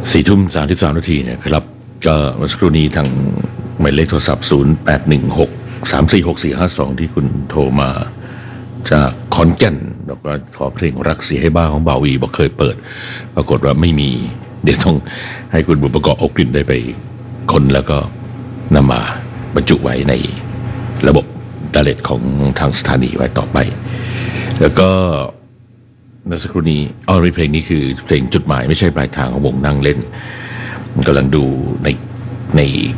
4:33 นาทีเนี่ยครับก็เมื่อสักครู่นี้ทางหมายเลขโทรศัพท์0816346452ที่คุณโทรมาจากขอนแก่นบอกว่าขอเพลงรักเสียให้บ้าของบ่าวีบอกเคยเปิดปรากฏว่าไม่มีเดี๋ยวต้องให้คุณบุญประกอบอกกลิ่นได้ไปคนแล้วก็นำมาบรรจุไว้ในระบบดาเลตของทางสถานีไว้ต่อไปแล้วก็เมื่อสักครู่นี้เพลงนี้คือเพลงจุดหมายไม่ใช่ปลายทางของวงนั่งเล่นกำลังดูใน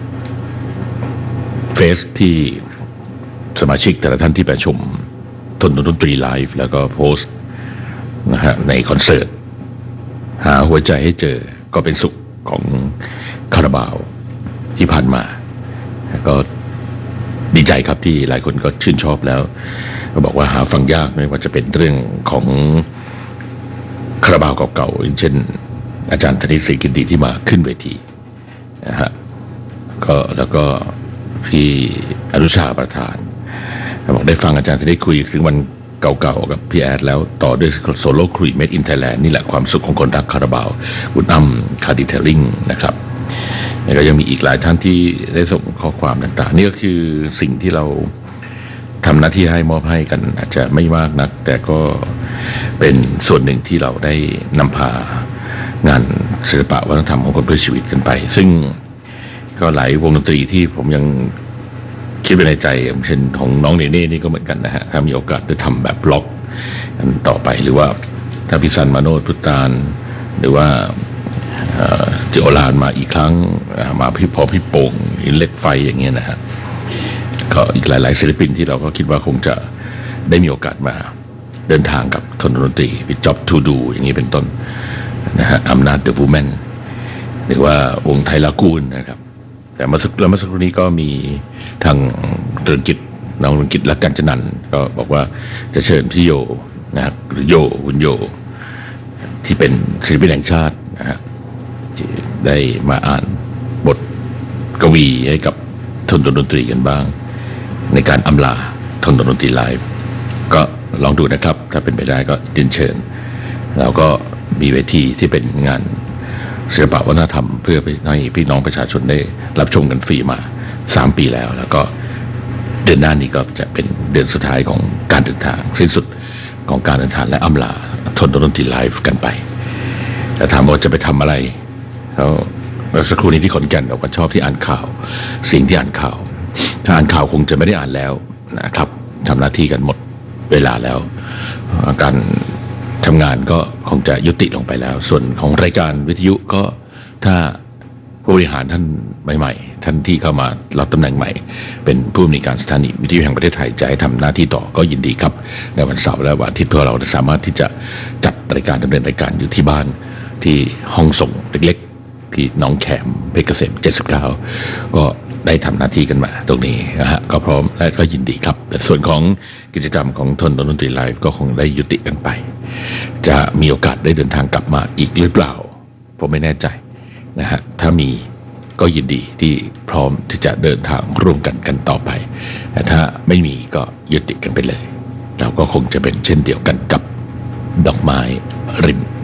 เฟซที่สมาชิกแต่ละท่านที่ไปชมทนดนตรีไลฟ์แล้วก็โพสต์นะฮะในคอนเสิร์ตหาหัวใจให้เจอก็เป็นสุขของคาราบาวที่ผ่านมาก็ดีใจครับที่หลายคนก็ชื่นชอบแล้วก็บอกว่าหาฟังยากไม่ว่าจะเป็นเรื่องของคาราบาวเก่าๆเช่นอาจารย์ธนิตศรีกินดีที่มาขึ้นเวทีนะฮะก็แล้วก็พี่อนุชาประธานบอกได้ฟังอาจารย์ธนิตคุยถึงวันเก่าๆกับพี่แอดแล้วต่อด้วยโซโล่คุย Made in Thailand นี่แหละความสุขของคนรักคาราบาวคุณอ้ำคาร์ดิเทลลิงนะครับแล้วก็ยังมีอีกหลายท่านที่ได้ส่งข้อความต่างๆนี่ก็คือสิ่งที่เราทำหน้าที่ให้มอบให้กันอาจจะไม่มากนักแต่ก็เป็นส่วนหนึ่งที่เราได้นำพางานศิลปะวัฒนธรรมของคนเพื่อชีวิตกันไปซึ่งก็หลายวงดนตรีที่ผมยังคิดไปในใจเช่นของน้องเนเน่นี่ก็เหมือนกันนะฮะถ้ามีโอกาสจะทำแบบบล็อกกันต่อไปหรือว่าถ้าพิซันมาโนพุตานหรือว่าที่โอลานมาอีกครั้งมาพี่โป่งหินเหล็กไฟอย่างเงี้ยนะฮะก็อีกหลายๆศิลปินที่เราก็คิดว่าคงจะได้มีโอกาสมาเดินทางกับทนดนตรีวิจ็อบทูดูอย่างนี้เป็นต้นนะฮะอำนาจเดอะวูแมนหรือว่าวงไทยลากูนนะครับแต่เมื่อสักครู่นี้ก็มีทางเรือนกิจน้องเรือนกิจและกัญจนันท์ก็บอกว่าจะเชิญพี่โยนะหรือโยคุณโยที่เป็นศิลปินแห่งชาตินะฮะได้มาอ่านบทกวีให้กับทนดนตรีกันบ้างในการอำลาทนดนตรีไลฟ์ก็ลองดูนะครับถ้าเป็นไปได้ก็เรียนเชิญแล้วก็มีเวทีที่เป็นงานศิลปะวัฒนธรรมเพื่อให้พี่น้องประชาชนได้รับชมกันฟรีมา3 ปีแล้วก็เดือนหน้านี้ก็จะเป็นเดือนสุดท้ายของการเดินทางสิ้นสุดของการเดินทางและอำลาทนดนตรีไลฟ์กันไปแต่ถามว่าจะไปทำอะไรเขาสักครู่นี้ที่ขอนแก่นเราก็ชอบที่อ่านข่าวสิ่งที่อ่านข่าวถ้าอ่านข่าวคงจะไม่ได้อ่านแล้วนะครับทำหน้าที่กันหมดเวลาแล้วการทำงานก็คงจะยุติลงไปแล้วส่วนของรายการวิทยุก็ถ้าผู้บริหารท่านใหม่ๆท่านที่เข้ามารับตำแหน่งใหม่เป็นผู้อำนวยการสถานีวิทยุแห่งประเทศไทยจะให้ทำหน้าที่ต่อก็ยินดีครับในวันเสาร์และวันอาทิตย์เพื่อเราจะสามารถที่จะจัดรายการดำเนินรายการอยู่ที่บ้านที่ห้องส่งเล็กๆที่หนองแขมเพชรเกษม79ก็ได้ทำหน้าที่กันมาตรงนี้นะฮะก็พร้อมและก็ยินดีครับแต่ส่วนของกิจกรรมของทนดนตรีไลฟ์ก็คงได้ยุติกันไปจะมีโอกาสได้เดินทางกลับมาอีกหรือเปล่าผมไม่แน่ใจนะฮะถ้ามีก็ยินดีที่พร้อมที่จะเดินทางร่วมกันต่อไปแต่ถ้าไม่มีก็ยุติกันไปเลยเราก็คงจะเป็นเช่นเดียวกันกับดอกไม้ริม